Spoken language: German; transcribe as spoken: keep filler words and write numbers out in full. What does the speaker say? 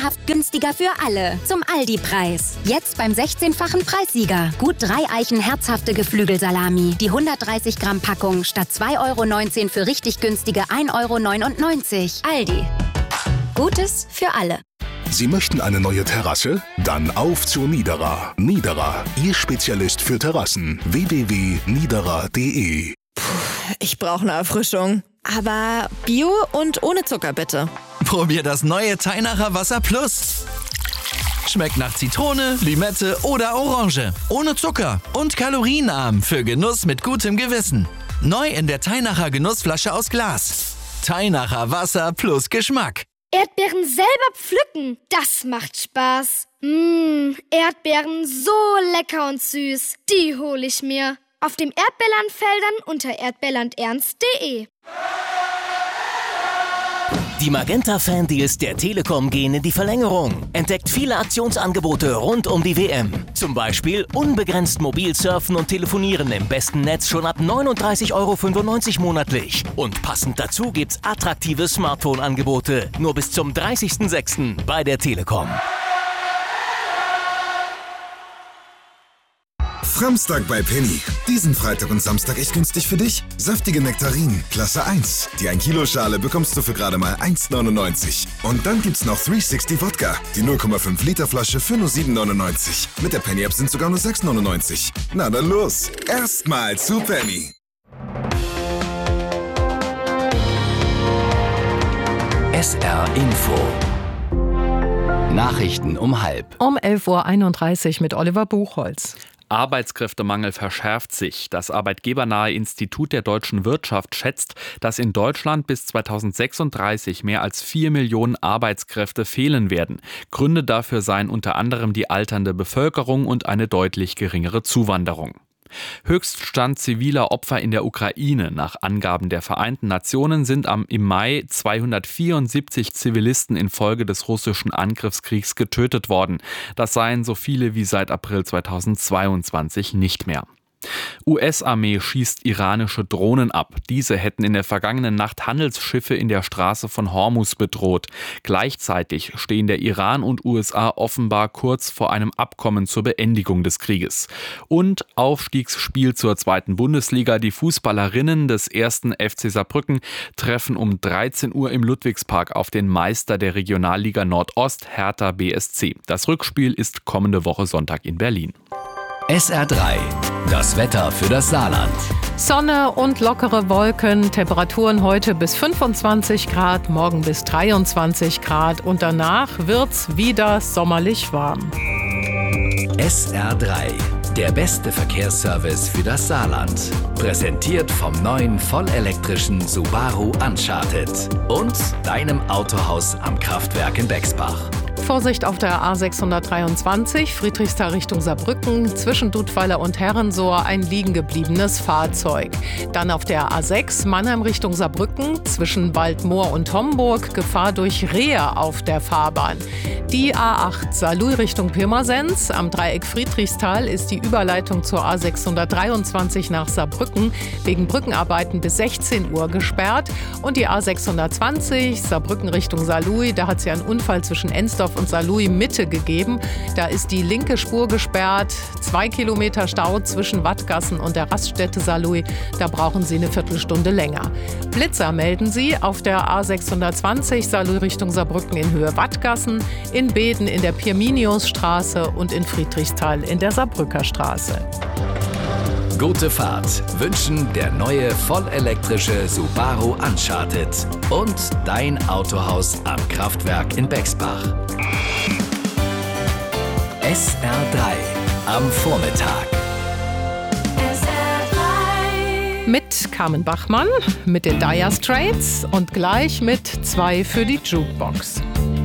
Traumhaft günstiger für alle. Zum Aldi-Preis. Jetzt beim sechzehnfachen Preissieger. Gut drei Eichen herzhafte Geflügelsalami. Die hundertdreißig Gramm Packung statt zwei Euro neunzehn für richtig günstige ein Euro neunundneunzig. Aldi. Gutes für alle. Sie möchten eine neue Terrasse? Dann auf zur Niederer. Niederer, Ihr Spezialist für Terrassen. w w w punkt niederer punkt de. Puh, ich brauche eine Erfrischung. Aber Bio und ohne Zucker bitte. Probier das neue Teinacher Wasser Plus. Schmeckt nach Zitrone, Limette oder Orange. Ohne Zucker und kalorienarm für Genuss mit gutem Gewissen. Neu in der Teinacher Genussflasche aus Glas. Teinacher Wasser plus Geschmack. Erdbeeren selber pflücken, das macht Spaß. Mmh, Erdbeeren so lecker und süß, die hole ich mir. Auf dem Erdbeerlandfeldern unter erdbeerlandernst punkt de. Die Magenta-Fan-Deals der Telekom gehen in die Verlängerung. Entdeckt viele Aktionsangebote rund um die W M. Zum Beispiel unbegrenzt mobil surfen und telefonieren im besten Netz schon ab neununddreißig Euro fünfundneunzig monatlich. Und passend dazu gibt's attraktive Smartphone-Angebote. Nur bis zum dreißigsten sechsten bei der Telekom. Framstag bei Penny. Diesen Freitag und Samstag echt günstig für dich. Saftige Nektarinen, Klasse eins. Die ein Kilo Schale bekommst du für gerade mal eins neunundneunzig. Und dann gibt's noch dreihundertsechzig Wodka. Die null Komma fünf Liter Flasche für nur sieben neunundneunzig. Mit der Penny App sind sogar nur sechs neunundneunzig. Na dann los. Erstmal zu Penny. S R Info. Nachrichten um halb. Um elf Uhr einunddreißig mit Oliver Buchholz. Arbeitskräftemangel verschärft sich. Das arbeitgebernahe Institut der deutschen Wirtschaft schätzt, dass in Deutschland bis zweitausendsechsunddreißig mehr als vier Millionen Arbeitskräfte fehlen werden. Gründe dafür seien unter anderem die alternde Bevölkerung und eine deutlich geringere Zuwanderung. Höchststand ziviler Opfer in der Ukraine. Nach Angaben der Vereinten Nationen sind am, im Mai zweihundertvierundsiebzig Zivilisten infolge des russischen Angriffskriegs getötet worden. Das seien so viele wie seit April zweitausendzweiundzwanzig nicht mehr. U S-Armee schießt iranische Drohnen ab. Diese hätten in der vergangenen Nacht Handelsschiffe in der Straße von Hormuz bedroht. Gleichzeitig stehen der Iran und U S A offenbar kurz vor einem Abkommen zur Beendigung des Krieges. Und Aufstiegsspiel zur zweiten Bundesliga. Die Fußballerinnen des ersten F C Saarbrücken treffen um dreizehn Uhr im Ludwigspark auf den Meister der Regionalliga Nordost, Hertha B S C. Das Rückspiel ist kommende Woche Sonntag in Berlin. S R drei. Das Wetter für das Saarland. Sonne und lockere Wolken, Temperaturen heute bis fünfundzwanzig Grad, morgen bis dreiundzwanzig Grad und danach wird's wieder sommerlich warm. S R drei. Der beste Verkehrsservice für das Saarland. Präsentiert vom neuen vollelektrischen Subaru Uncharted und deinem Autohaus am Kraftwerk in Bexbach. Vorsicht auf der A sechshundertdreiundzwanzig, Friedrichsthal Richtung Saarbrücken, zwischen Dudweiler und Herrensohr ein liegen gebliebenes Fahrzeug. Dann auf der A sechs, Mannheim Richtung Saarbrücken, zwischen Waldmoor und Homburg, Gefahr durch Rehe auf der Fahrbahn. Die A acht, Saarlouis Richtung Pirmasens, am Dreieck Friedrichsthal ist die Überleitung zur A sechshundertdreiundzwanzig nach Saarbrücken wegen Brückenarbeiten bis sechzehn Uhr gesperrt. Und die A sechshundertzwanzig, Saarbrücken Richtung Saarlouis, da hat es ja einen Unfall zwischen Ensdorf und Saarlouis Mitte gegeben. Da ist die linke Spur gesperrt, zwei Kilometer Stau zwischen Wattgassen und der Raststätte Saarlouis. Da brauchen Sie eine Viertelstunde länger. Blitzer melden Sie auf der A sechshundertzwanzig Saarlouis Richtung Saarbrücken in Höhe Wattgassen, in Beeden in der Pirminiusstraße und in Friedrichsthal in der Saarbrücker Straße. Gute Fahrt wünschen der neue vollelektrische Subaru Uncharted und dein Autohaus am Kraftwerk in Bexbach. S R drei am Vormittag. S R drei Mit Carmen Bachmann, mit den Dire Straits und gleich mit zwei für die Jukebox.